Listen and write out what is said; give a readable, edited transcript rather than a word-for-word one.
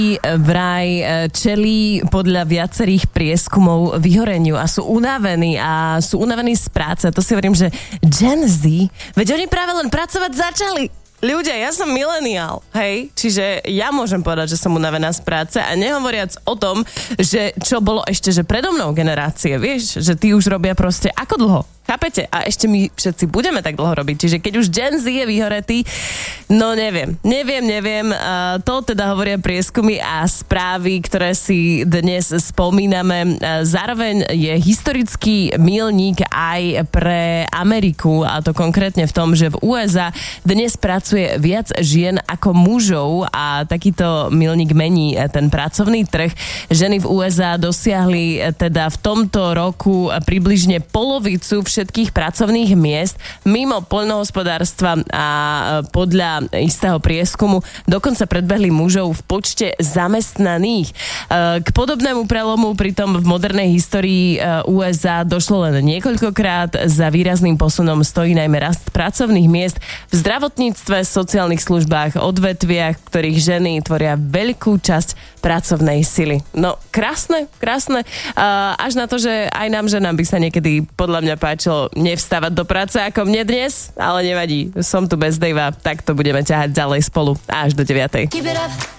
vraj čelí podľa viacerých prieskumov vyhoreniu a sú unavení z práce. To si hovorím, že Gen Z, veď oni práve len pracovať začali. Ľudia, ja som mileniál, hej, čiže ja môžem povedať, že som unavená z práce a nehovoriac o tom, že čo bolo ešte, že predo mnou generácie, vieš, že tí už robia proste ako dlho. Chápete? A ešte my všetci budeme tak dlho robiť. Čiže keď už Gen Z je vyhoretý, no neviem. To teda hovoria prieskumy a správy, ktoré si dnes spomíname. Zároveň je historický milník aj pre Ameriku, a to konkrétne v tom, že v USA dnes pracuje viac žien ako mužov a takýto milník mení ten pracovný trh. Ženy v USA dosiahli teda v tomto roku približne polovicu všetkých pracovných miest mimo poľnohospodárstva a podľa istého prieskumu dokonca predbehli mužov v počte zamestnaných. K podobnému prelomu pritom v modernej histórii USA došlo len niekoľkokrát. Za výrazným posunom stojí najmä rast pracovných miest v zdravotníctve, sociálnych službách, odvetviach, ktorých ženy tvoria veľkú časť pracovnej sily. No, krásne. Až na to, že aj nám ženám by sa niekedy podľa mňa páčilo nevstávať do práce ako mne dnes, ale nevadí. Som tu bez Davea, tak to budeme ťahať ďalej spolu až do 9.